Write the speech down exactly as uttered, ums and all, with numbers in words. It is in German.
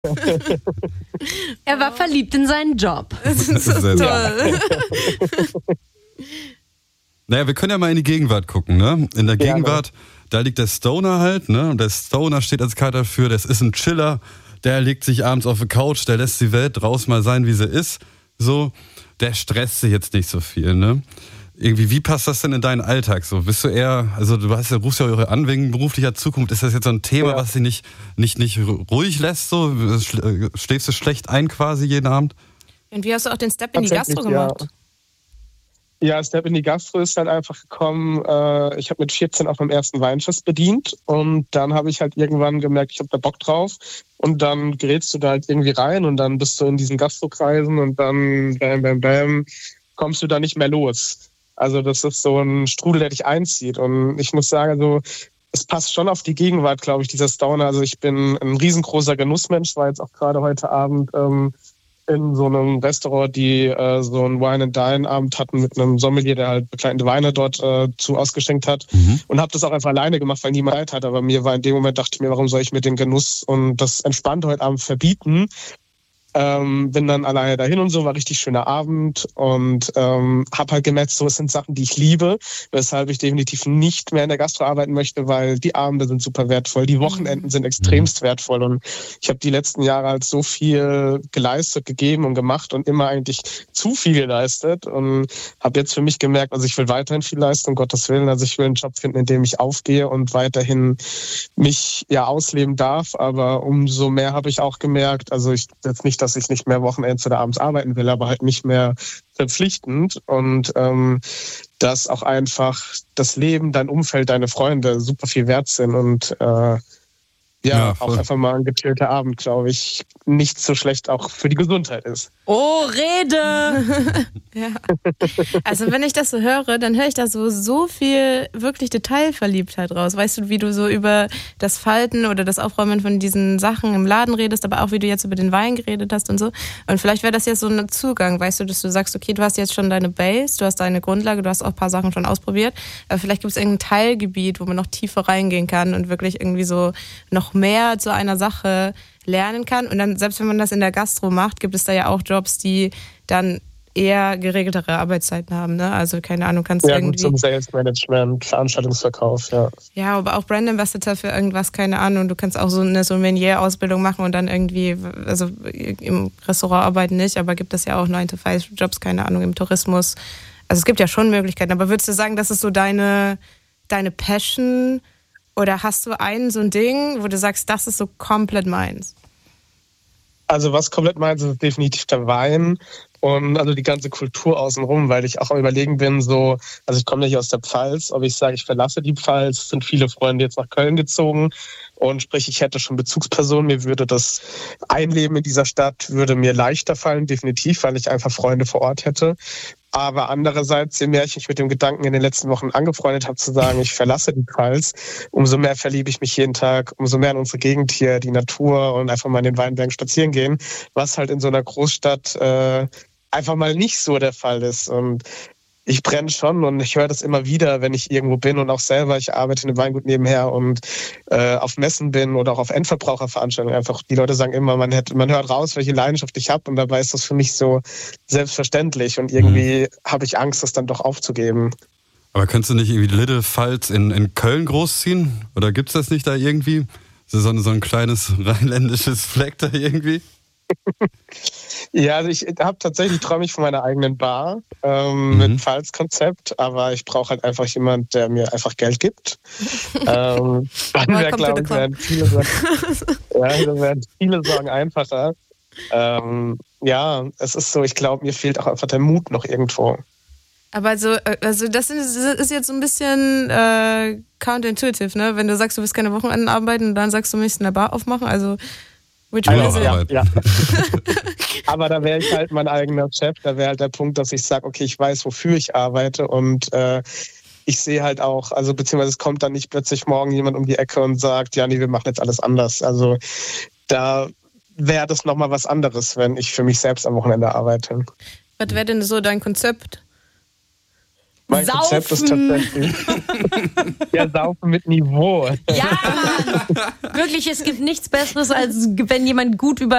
Er war verliebt in seinen Job. Das ist so toll. Naja, wir können ja mal in die Gegenwart gucken, ne? In der Gegenwart, ja, ne? Da liegt der Stoner halt, ne? Und der Stoner steht als Karte dafür, das ist ein Chiller, der legt sich abends auf die Couch, der lässt die Welt draußen mal sein, wie sie ist. So, der stresst sich jetzt nicht so viel, ne? Irgendwie, wie passt das denn in deinen Alltag so? Bist du eher, also du hast ja, rufst ja eure an wegen beruflicher Zukunft, ist das jetzt so ein Thema, ja, was dich nicht, nicht, nicht ruhig lässt, so? Schläfst du schlecht ein quasi jeden Abend? Und wie hast du auch den Step in die Gastro gemacht? Ja. Ja, Step in die Gastro ist halt einfach gekommen, äh, ich habe mit vierzehn auf meinem ersten Weinschiss bedient und dann habe ich halt irgendwann gemerkt, ich habe da Bock drauf und dann gerätst du da halt irgendwie rein und dann bist du in diesen Gastrokreisen und dann bam, bam, bam, kommst du da nicht mehr los. Also das ist so ein Strudel, der dich einzieht und ich muss sagen, also es passt schon auf die Gegenwart, glaube ich, dieser Stoner. Also ich bin ein riesengroßer Genussmensch, war jetzt auch gerade heute Abend ähm, in so einem Restaurant, die äh, so einen Wine-and-Dine-Abend hatten mit einem Sommelier, der halt begleitende Weine dort äh, zu ausgeschenkt hat. Mhm. Und habe das auch einfach alleine gemacht, weil niemand Zeit hat. Aber mir war in dem Moment, dachte ich mir, warum soll ich mir den Genuss und das Entspannte heute Abend verbieten? Ähm, bin dann alleine dahin und so, war richtig schöner Abend und ähm, habe halt gemerkt, so es sind Sachen, die ich liebe, weshalb ich definitiv nicht mehr in der Gastro arbeiten möchte, weil die Abende sind super wertvoll, die Wochenenden sind extremst wertvoll und ich habe die letzten Jahre halt so viel geleistet, gegeben und gemacht und immer eigentlich zu viel geleistet und habe jetzt für mich gemerkt, also ich will weiterhin viel leisten, um Gottes Willen, also ich will einen Job finden, in dem ich aufgehe und weiterhin mich ja ausleben darf, aber umso mehr habe ich auch gemerkt, also ich jetzt nicht, dass ich nicht mehr Wochenends oder abends arbeiten will, aber halt nicht mehr verpflichtend und ähm, dass auch einfach das Leben, dein Umfeld, deine Freunde super viel wert sind und äh, ja, ja auch einfach mal ein gechillter Abend, glaube ich, nicht so schlecht auch für die Gesundheit ist. Oh, Rede! Ja. Also wenn ich das so höre, dann höre ich da so, so viel wirklich Detailverliebtheit raus. Weißt du, wie du so über das Falten oder das Aufräumen von diesen Sachen im Laden redest, aber auch wie du jetzt über den Wein geredet hast und so. Und vielleicht wäre das jetzt so ein Zugang, weißt du, dass du sagst, okay, du hast jetzt schon deine Base, du hast deine Grundlage, du hast auch ein paar Sachen schon ausprobiert, aber vielleicht gibt es irgendein Teilgebiet, wo man noch tiefer reingehen kann und wirklich irgendwie so noch mehr zu einer Sache lernen kann. Und dann, selbst wenn man das in der Gastro macht, gibt es da ja auch Jobs, die dann eher geregeltere Arbeitszeiten haben, ne? Also, keine Ahnung, kannst du ja, irgendwie... Ja, gut, zum Salesmanagement, Veranstaltungsverkauf, ja. Ja, aber auch Brand Ambassador für irgendwas, keine Ahnung. Du kannst auch so eine Sommelier-Ausbildung machen und dann irgendwie, also im Restaurant arbeiten nicht, aber gibt es ja auch nine to five Jobs, keine Ahnung, im Tourismus. Also es gibt ja schon Möglichkeiten, aber würdest du sagen, das ist so deine, deine Passion? Oder hast du einen so ein Ding, wo du sagst, das ist so komplett meins? Also was komplett meins ist definitiv der Wein und also die ganze Kultur außenrum, weil ich auch am Überlegen bin, so, also ich komme nicht aus der Pfalz, ob ich sage, ich verlasse die Pfalz, sind viele Freunde jetzt nach Köln gezogen und sprich, ich hätte schon Bezugspersonen, mir würde das Einleben in dieser Stadt würde mir leichter fallen, definitiv, weil ich einfach Freunde vor Ort hätte. Aber andererseits, je mehr ich mich mit dem Gedanken in den letzten Wochen angefreundet habe, zu sagen, ich verlasse die Pfalz, umso mehr verliebe ich mich jeden Tag, umso mehr in unsere Gegend hier, die Natur und einfach mal in den Weinbergen spazieren gehen, was halt in so einer Großstadt äh, einfach mal nicht so der Fall ist. Und ich brenne schon und ich höre das immer wieder, wenn ich irgendwo bin und auch selber, ich arbeite in einem Weingut nebenher und äh, auf Messen bin oder auch auf Endverbraucherveranstaltungen. Einfach die Leute sagen immer, man, hätte, man hört raus, welche Leidenschaft ich habe und dabei ist das für mich so selbstverständlich und irgendwie mhm. habe ich Angst, das dann doch aufzugeben. Aber kannst du nicht irgendwie Little Pfalz in, in Köln großziehen? Oder gibt es das nicht da irgendwie? So, so ein kleines rheinländisches Fleck da irgendwie? Ja, also ich habe tatsächlich, träume ich von meiner eigenen Bar ähm, mhm. mit Pfalz-Konzept, aber ich brauche halt einfach jemand, der mir einfach Geld gibt. ähm, dann wäre, glaube ich, werden viele, ja, dann werden viele Sorgen einfacher. Ähm, ja, es ist so, ich glaube, mir fehlt auch einfach der Mut noch irgendwo. Aber so, also das ist jetzt so ein bisschen äh, counterintuitive, ne? Wenn du sagst, du willst keine Wochenenden arbeiten und dann sagst, du möchtest eine Bar aufmachen, also which one is it? Ja, ja. Aber da wäre ich halt mein eigener Chef, da wäre halt der Punkt, dass ich sage, okay, ich weiß, wofür ich arbeite und äh, ich sehe halt auch, also beziehungsweise es kommt dann nicht plötzlich morgen jemand um die Ecke und sagt, ja, nee, wir machen jetzt alles anders. Also da wäre das nochmal was anderes, wenn ich für mich selbst am Wochenende arbeite. Was wäre denn so dein Konzept? Mein Saufen. Konzept ist tatsächlich ja, Saufen mit Niveau. Ja, Mann. Wirklich, es gibt nichts Besseres, als wenn jemand gut über